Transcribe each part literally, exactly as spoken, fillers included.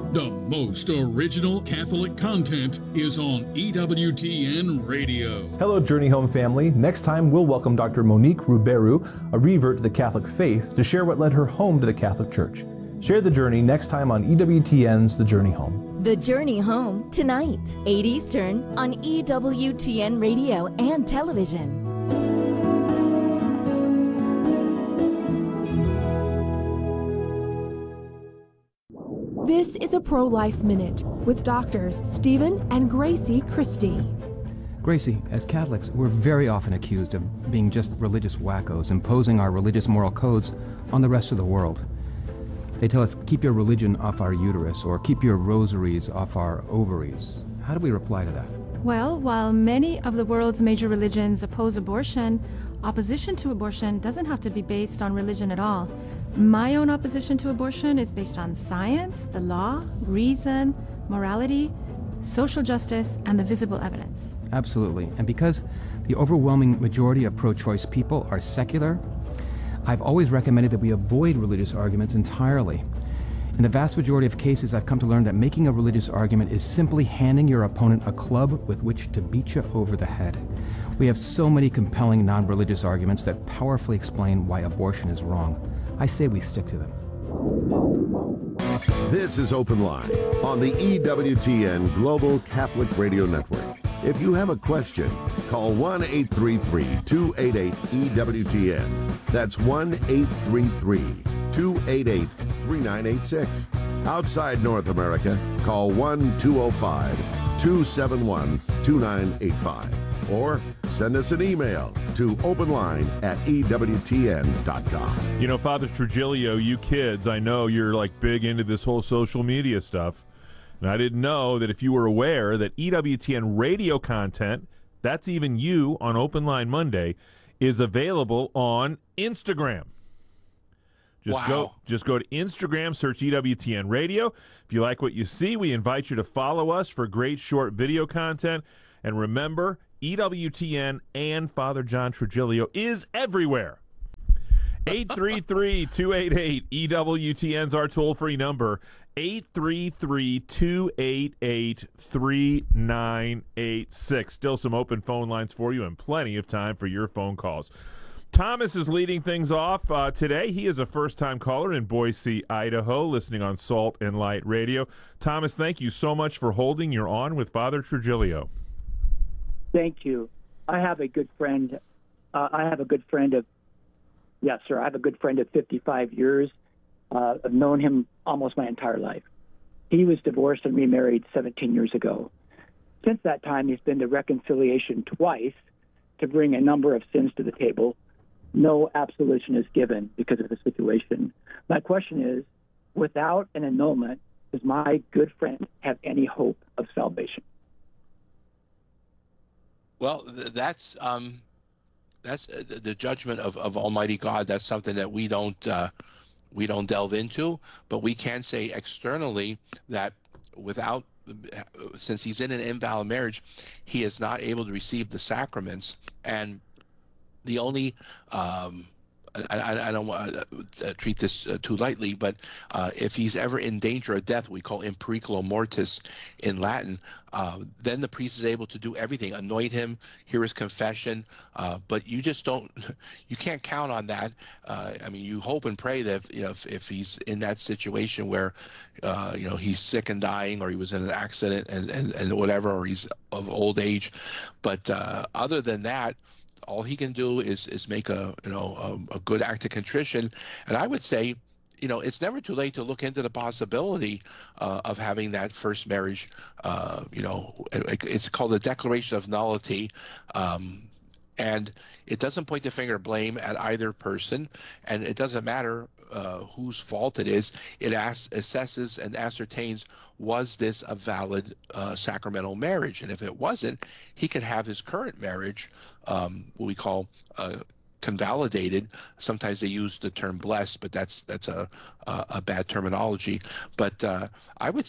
The most original Catholic content is on E W T N Radio. Hello, Journey Home family. Next time, we'll welcome Doctor Monique Ruberu, a revert to the Catholic faith, to share what led her home to the Catholic Church. Share the journey next time on E W T N's The Journey Home. The Journey Home, tonight, eight Eastern, on E W T N Radio and television. This is a Pro-Life Minute with doctors Stephen and Gracie Christie. Gracie, as Catholics, we're very often accused of being just religious wackos, imposing our religious moral codes on the rest of the world. They tell us, keep your religion off our uterus, or keep your rosaries off our ovaries. How do we reply to that? Well, while many of the world's major religions oppose abortion, opposition to abortion doesn't have to be based on religion at all. My own opposition to abortion is based on science, the law, reason, morality, social justice, and the visible evidence. Absolutely. And because the overwhelming majority of pro-choice people are secular, I've always recommended that we avoid religious arguments entirely. In the vast majority of cases, I've come to learn that making a religious argument is simply handing your opponent a club with which to beat you over the head. We have so many compelling non-religious arguments that powerfully explain why abortion is wrong. I say we stick to them. This is Open Line on the E W T N Global Catholic Radio Network. If you have a question, call one eight three three, two eight eight, E W T N. That's one eight three three, two eight eight, three nine eight six. Outside North America, call one two zero five, two seven one, two nine eight five. Or send us an email to openline at E W T N dot com. You know, Father Trujillo, you kids, I know you're like big into this whole social media stuff. And I didn't know that if you were aware that E W T N radio content, that's even you on Open Line Monday, is available on Instagram. Just wow. go just go to Instagram, search E W T N Radio. If you like what you see, we invite you to follow us for great short video content. And remember, E W T N and Father John Trujillo is everywhere. eight three three, two eight eight, E W T N's our toll-free number. eight three three, two eight eight, three nine eight six. Still some open phone lines for you and plenty of time for your phone calls. Thomas is leading things off uh, today. He is a first-time caller in Boise, Idaho, listening on Salt and Light Radio. Thomas, thank you so much for holding your on with Father Trujillo. Thank you. I have a good friend. Uh, I have a good friend of, yes, sir. I have a good friend of fifty-five years. Uh, I've known him almost my entire life. He was divorced and remarried seventeen years ago. Since that time, he's been to reconciliation twice to bring a number of sins to the table. No absolution is given because of the situation. My question is, without an annulment, does my good friend have any hope of salvation? Well, that's um, that's the judgment of, of Almighty God. That's something that we don't uh, we don't delve into, but we can say externally that without, since he's in an invalid marriage, he is not able to receive the sacraments, and the only um, I, I don't want to uh, treat this uh, too lightly, but uh, if he's ever in danger of death, we call in periculo mortis in Latin, uh, then the priest is able to do everything, anoint him, hear his confession, uh, but you just don't, you can't count on that. Uh, I mean, you hope and pray that, you know, if, if he's in that situation where, uh, you know, he's sick and dying, or he was in an accident and, and, and whatever, or he's of old age. But uh, other than that, all he can do is is make a you know a, a good act of contrition, and I would say, you know, it's never too late to look into the possibility uh, of having that first marriage. Uh, you know, it, it's called a declaration of nullity, um, and it doesn't point the finger of blame at either person, and it doesn't matter uh, whose fault it is. It asks, assesses and ascertains, was this a valid uh, sacramental marriage? And if it wasn't, he could have his current marriage, um, what we call uh, convalidated. Sometimes they use the term blessed, but that's that's a a, a bad terminology. But uh, I would say,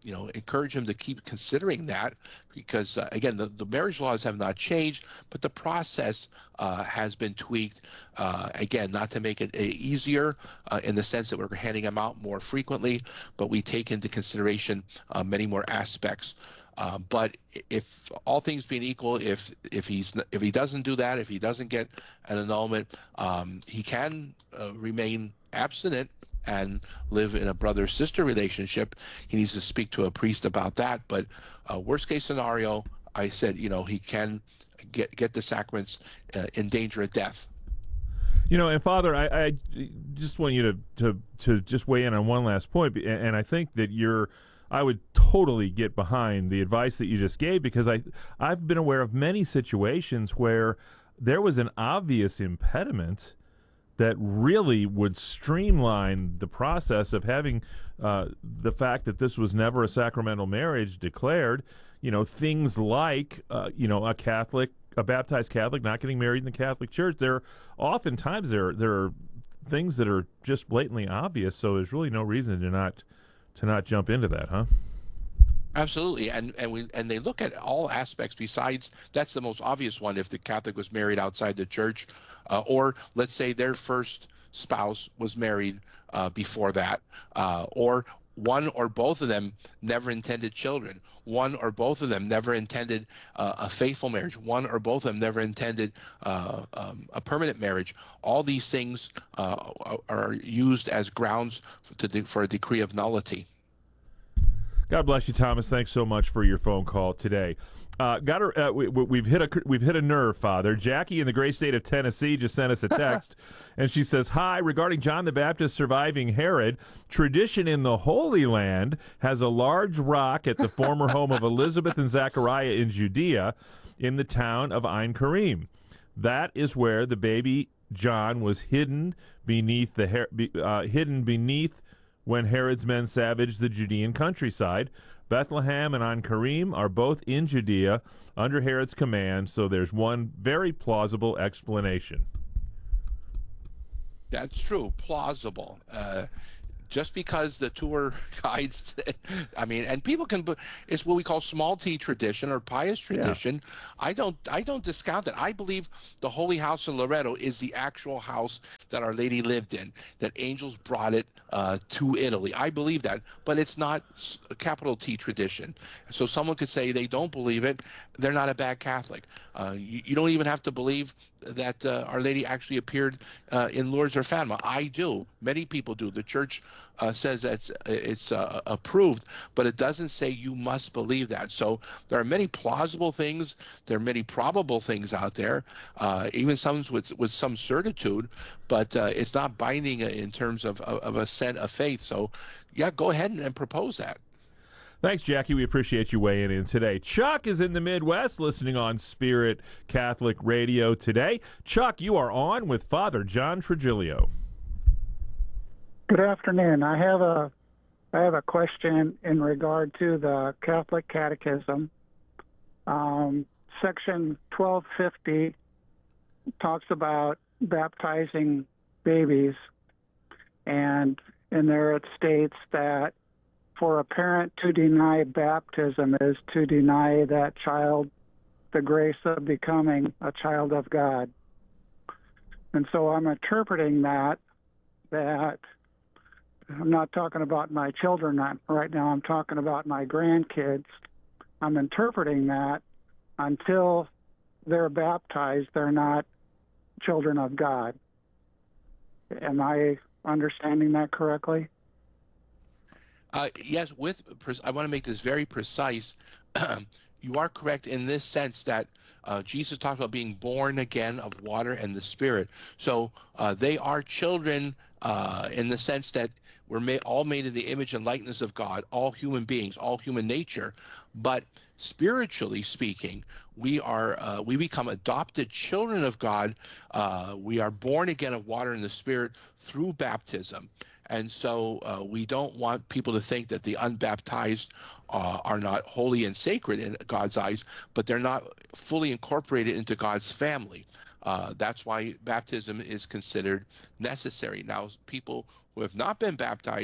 you know, encourage him to keep considering that because, uh, again, the, the marriage laws have not changed, but the process uh, has been tweaked. Uh, again, not to make it uh, easier uh, in the sense that we're handing them out more frequently, but we take into consideration uh, many more aspects. Uh, but if all things being equal, if if he's if he doesn't do that, if he doesn't get an annulment, um, he can uh, remain abstinent and live in a brother-sister relationship. He needs to speak to a priest about that. But uh, worst case scenario, I said, you know, he can get get the sacraments uh, in danger of death. You know, and Father, I, I just want you to, to to just weigh in on one last point, and I think that you're. I would totally get behind the advice that you just gave because I I've been aware of many situations where there was an obvious impediment that really would streamline the process of having uh, the fact that this was never a sacramental marriage declared. You know, things like, uh, you know, a Catholic, a baptized Catholic not getting married in the Catholic Church. There, oftentimes there there are things that are just blatantly obvious. So there's really no reason to not to not jump into that, huh? Absolutely, and and we and they look at all aspects besides that's the most obvious one. If the Catholic was married outside the church, uh, or let's say their first spouse was married uh, before that, uh, or one or both of them never intended children, one or both of them never intended uh, a faithful marriage, one or both of them never intended uh, um, a permanent marriage. All these things uh, are used as grounds to de- for a decree of nullity. God bless you, Thomas. Thanks so much for your phone call today. Uh, got a, uh, we, we've hit a we've hit a nerve, Father. Jackie in the great state of Tennessee just sent us a text, and she says, "Hi, regarding John the Baptist surviving Herod, tradition in the Holy Land has a large rock at the former home of Elizabeth and Zechariah in Judea, in the town of Ein Karim. That is where the baby John was hidden beneath the uh, hidden beneath when Herod's men savaged the Judean countryside." Bethlehem and Ein Karim are both in Judea under Herod's command, so there's one very plausible explanation. That's true, plausible. Uh, just because the tour guides, I mean, and people can, it's what we call small t tradition or pious tradition. Yeah. I don't, I don't discount that. I believe the Holy House of Loreto is the actual house that Our Lady lived in, that angels brought it uh, to Italy. I believe that, but it's not a capital T tradition. So someone could say they don't believe it. They're not a bad Catholic. Uh, you, you don't even have to believe that uh, Our Lady actually appeared uh, in Lourdes or Fatima. I do. Many people do. The church uh, says that's it's uh, approved, but it doesn't say you must believe that. So there are many plausible things. There are many probable things out there, uh, even some with with some certitude, but uh, it's not binding in terms of, of, of assent of faith. So, yeah, go ahead and, and propose that. Thanks, Jackie. We appreciate you weighing in today. Chuck is in the Midwest listening on Spirit Catholic Radio today. Chuck, you are on with Father John Trigilio. Good afternoon. I have a I have a question in regard to the Catholic Catechism. Um, section twelve fifty talks about baptizing babies, and in there it states that for a parent to deny baptism is to deny that child the grace of becoming a child of God. And so I'm interpreting that, that I'm not talking about my children right now, I'm talking about my grandkids. I'm interpreting that until they're baptized, they're not children of God. Am I understanding that correctly? Uh, yes, with I want to make this very precise. You are correct in this sense that uh, Jesus talked about being born again of water and the Spirit. So uh, they are children uh, in the sense that we're ma- all made in the image and likeness of God, all human beings, all human nature. But spiritually speaking, we are uh, we become adopted children of God. Uh, we are born again of water and the Spirit through baptism. And so uh, we don't want people to think that the unbaptized uh, are not holy and sacred in God's eyes, but they're not fully incorporated into God's family. Uh, that's why baptism is considered necessary. Now, people who have not been baptized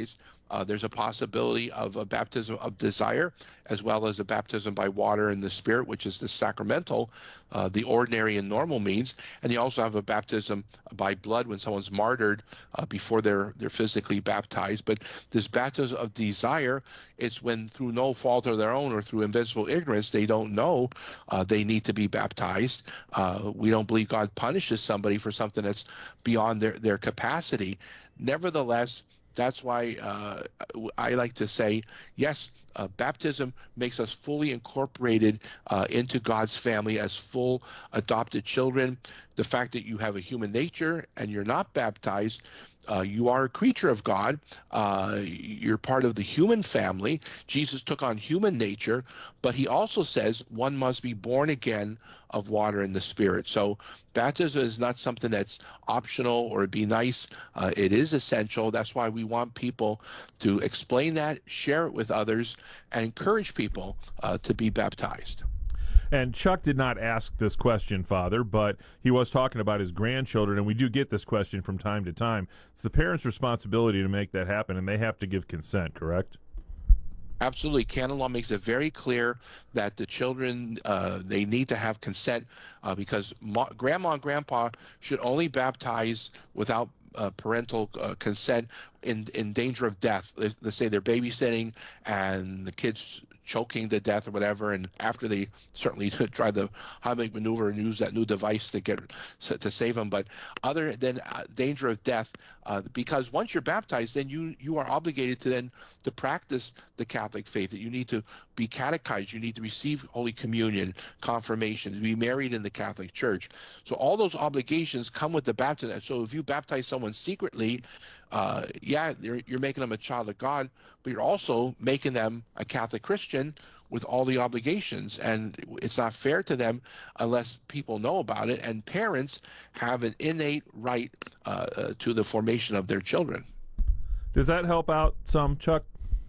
Uh, there's a possibility of a baptism of desire, as well as a baptism by water and the Spirit, which is the sacramental, uh, the ordinary and normal means. And you also have a baptism by blood when someone's martyred uh, before they're they're physically baptized. But this baptism of desire, it's when through no fault of their own or through invincible ignorance they don't know uh, they need to be baptized. Uh, we don't believe God punishes somebody for something that's beyond their, their capacity. Nevertheless, that's why uh, I like to say, yes, uh, baptism makes us fully incorporated uh, into God's family as full adopted children. The fact that you have a human nature and you're not baptized, uh, you are a creature of God. Uh, you're part of the human family. Jesus took on human nature, but he also says one must be born again of water and the Spirit. So baptism is not something that's optional or it'd be nice. Uh, it is essential. That's why we want people to explain that, share it with others, and encourage people uh, to be baptized. And Chuck did not ask this question, Father, but he was talking about his grandchildren, and we do get this question from time to time. It's the parents' responsibility to make that happen, and they have to give consent, correct? Absolutely. Canon law makes it very clear that the children, uh, they need to have consent uh, because ma- grandma and grandpa should only baptize without uh, parental uh, consent in, in danger of death. Let's, let's say they're babysitting and the kids choking to death or whatever, and after they certainly try the Heimlich maneuver and use that new device to get to save them, but other than uh, danger of death, uh, because once you're baptized, then you you are obligated to then to practice the Catholic faith. That you need to be catechized, you need to receive Holy Communion, confirmation, to be married in the Catholic Church. So all those obligations come with the baptism. And so if you baptize someone secretly, Uh, yeah, you're, you're making them a child of God, but you're also making them a Catholic Christian with all the obligations. And it's not fair to them unless people know about it. And parents have an innate right uh, uh, to the formation of their children. Does that help out some, Chuck?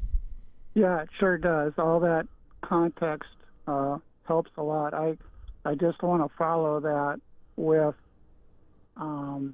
Yeah, it sure does. All that context uh, helps a lot. I, I just want to follow that with um,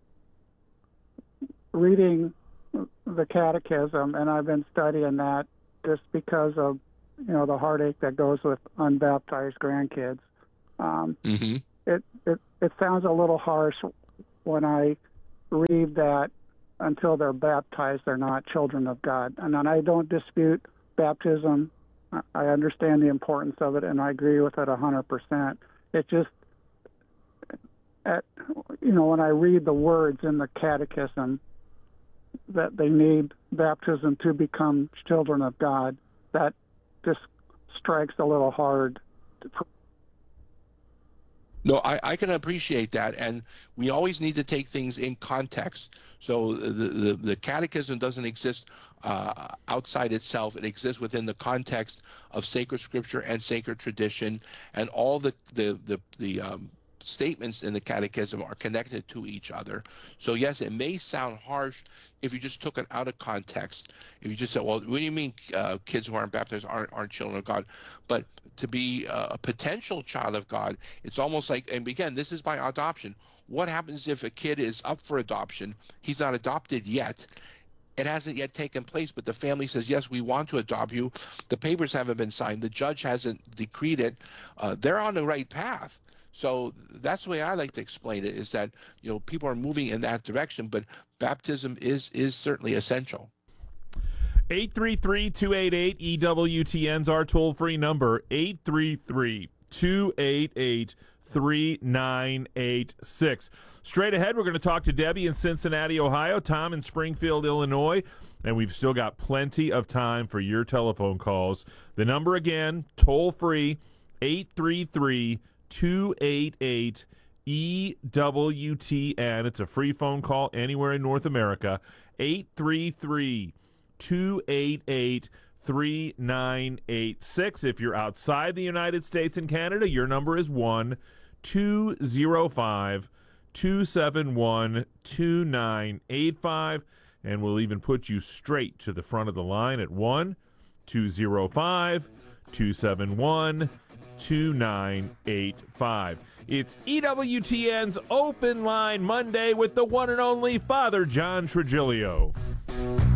reading the catechism, and I've been studying that just because of, you know, the heartache that goes with unbaptized grandkids. Um, mm-hmm. it, it it sounds a little harsh when I read that until they're baptized, they're not children of God. And I don't dispute baptism. I understand the importance of it, and I agree with it one hundred percent. It just, at, you know, when I read the words in the catechism, that they need baptism to become children of God, that just strikes a little hard. No, I, I can appreciate that, and we always need to take things in context. So the the, the catechism doesn't exist uh, outside itself. It exists within the context of sacred scripture and sacred tradition, and all the the the, the um, statements in the catechism are connected to each other. So yes, it may sound harsh if you just took it out of context. If you just said, well, what do you mean uh, kids who aren't baptized aren't, aren't children of God? But to be uh, a potential child of God, it's almost like, and again, this is by adoption. What happens if a kid is up for adoption? He's not adopted yet. It hasn't yet taken place, but the family says, yes, we want to adopt you. The papers haven't been signed. The judge hasn't decreed it. Uh, they're on the right path. So that's the way I like to explain it, is that, you know, people are moving in that direction, but baptism is is certainly essential. eight three three, two eight eight, E W T N's our toll-free number, eight three three, two eight eight, three nine eight six. Straight ahead, we're going to talk to Debbie in Cincinnati, Ohio, Tom in Springfield, Illinois, and we've still got plenty of time for your telephone calls. The number again, toll-free, eight three three, two eight eight, E W T N. It's a free phone call anywhere in North America, eight three three, two eight eight, three nine eight six. If you're outside the United States and Canada, your number is one two zero five, two seven one, two nine eight five, and we'll even put you straight to the front of the line at one two zero five, two seven one, two nine eight five. It's E W T N's Open Line Monday with the one and only Father John Trigilio.